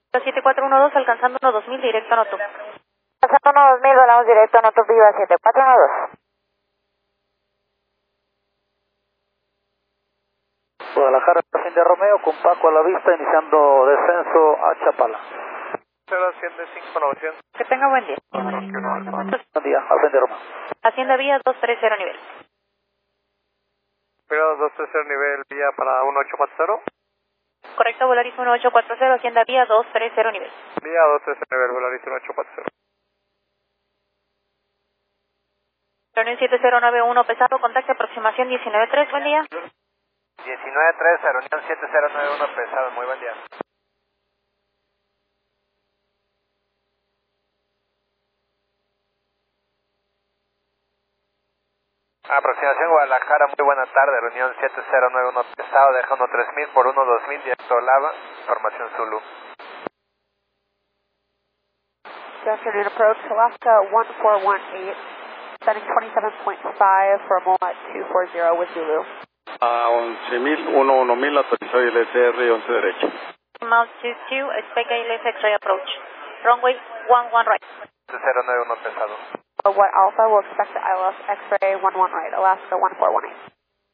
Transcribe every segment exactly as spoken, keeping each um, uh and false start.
siete cuatro uno dos, alcanzando uno dos mil, directo a Noto. Alcanzando uno dos mil, volamos directo a Noto, Viva siete cuatro uno dos. Guadalajara, cien de Romeo, con Paco a la vista, iniciando descenso a Chapala. cero cien de cinco novecientos. Que tenga buen día. Buen día, al cien de Romeo. Hacienda Vía dos tres cero nivel. Pero dos tres cero nivel vía para uno ocho cuatro cero. Correcto, Volaris uno ocho cuatro cero, Hacienda Vía dos tres cero nivel. Vía dos tres cero nivel, Volaris uno ocho cuatro cero. Reunión siete cero nueve uno pesado, contacto aproximación diecinueve tres, buen día. diecinueve tres, reunión siete cero nueve uno pesado, muy buen día. Aproximación Guadalajara, muy buena tarde, reunión siete cero nueve uno pesado, dejando tres mil por uno dos mil, directo Lava, formación Zulu. Good afternoon, approach Alaska one four one eight, setting twenty-seven point five for Mole at two four zero with Zulu. A once mil, uno uno mil, autorizado L S R, once derecha. Mount two two, expect A L S X-ray approach. Runway one one right. siete cero nueve uno pesado. What Alpha will expect the I L S X-ray one one right, Alaska one four one eight.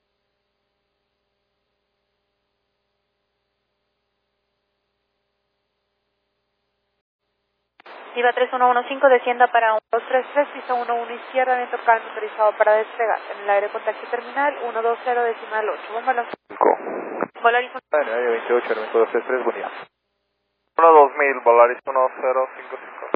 Viva tres uno uno cinco, descienda para uno dos tres tres, piso uno uno izquierda, viento calmo, autorizado para despegar. En el aire contacto terminal, uno dos cero decimal ocho. Vámonos. Volaris Bueno, aire veintiocho, elemento dos tres tres, buen día. uno dos mil, Volaris uno cero cinco cinco.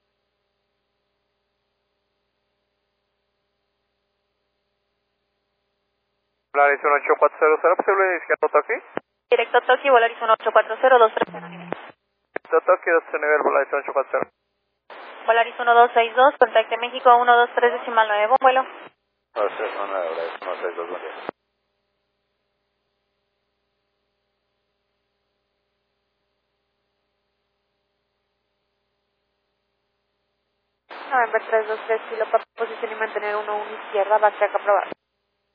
Volaris uno ocho cuatro cero, ¿será posible izquierdo toque? directo Tokio, Volaris uno ocho cuatro cero, dos tres cero nivel. Directo Tokio, dos tres nivel, Volaris uno ocho cuatro cero. Volaris uno dos seis dos, contacte México uno dos tres decimal nueve, buen vuelo. uno tres nueve, uno seis dos, buen día. November tres dos tres, kilo para posición y mantener uno uno izquierda, backtrack aprobado.